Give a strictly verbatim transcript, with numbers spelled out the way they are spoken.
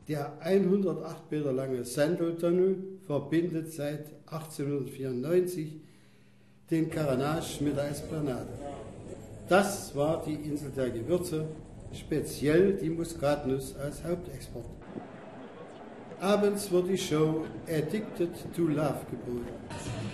Der hundertacht Meter lange Sandow-Tunnel verbindet seit achtzehnhundertvierundneunzig den Carénage mit der Esplanade. Das war die Insel der Gewürze, speziell die Muskatnuss als Hauptexport. Abends wird die Show Addicted to Love geboten.